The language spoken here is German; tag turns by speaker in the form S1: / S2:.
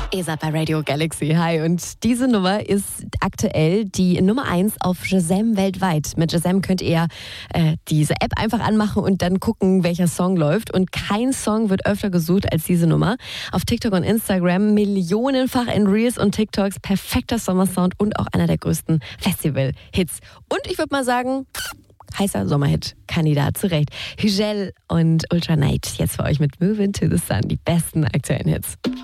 S1: Ihr seid bei Radio Galaxy. Hi. Und diese Nummer ist aktuell die Nummer 1 auf Shazam weltweit. Mit Shazam könnt ihr diese App einfach anmachen und dann gucken, welcher Song läuft. Und kein Song wird öfter gesucht als diese Nummer. Auf TikTok und Instagram millionenfach in Reels und TikToks. Perfekter Sommersound und auch einer der größten Festival-Hits. Und ich würde mal sagen, heißer Sommerhit-Kandidat zu Recht. Hügel und Ultra Night jetzt für euch mit Move Into the Sun. Die besten aktuellen Hits.